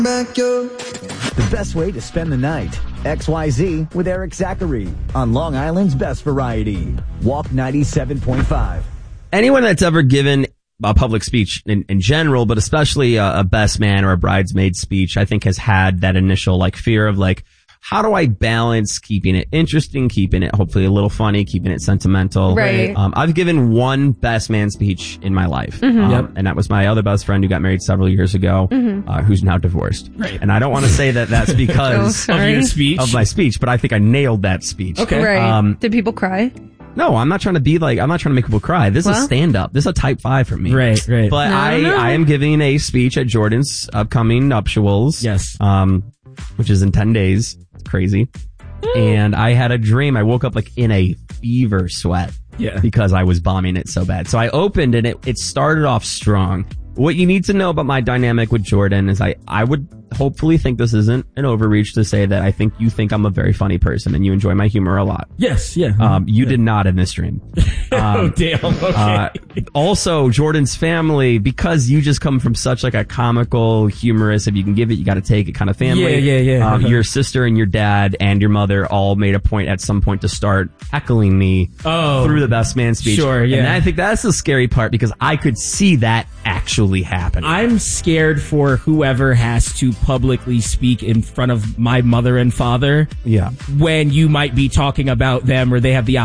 The best way to spend the night. XYZ with Eric Zachary on Long Island's best variety. Walk 97.5. Anyone that's ever given a public speech in general, but especially a best man or a bridesmaid speech, I think has had that initial fear of how do I balance keeping it interesting, keeping it hopefully a little funny, keeping it sentimental? Right. I've given one best man speech in my life. Mm-hmm. And that was my other best friend who got married several years ago, who's now divorced. Right. And I don't want to say that that's because of your speech. Of my speech, but I think I nailed that speech. Okay. Right. Did people cry? No, I'm not trying to be I'm not trying to make people cry. This is stand up. This is a type 5 for me. Right. But No. I am giving a speech at Jordan's upcoming nuptials. Yes. Which is in 10 days. It's crazy. And I had a dream. I woke up in a fever sweat. Yeah. Because I was bombing it so bad. So I opened and it started off strong. What you need to know about my dynamic with Jordan is I would hopefully think this isn't an overreach to say that I think you think I'm a very funny person and you enjoy my humor a lot. Yes, yeah. You did not in this dream. Oh, damn. Okay. Also, Jordan's family, because you just come from such a comical, humorous, if you can give it, you got to take it kind of family. Yeah. Your sister and your dad and your mother all made a point at some point to start heckling me through the best man speech. Sure, yeah. And I think that's the scary part because I could see that actually happening. I'm scared for whoever has to publicly speak in front of my mother and father. Yeah. When you might be talking about them or they have the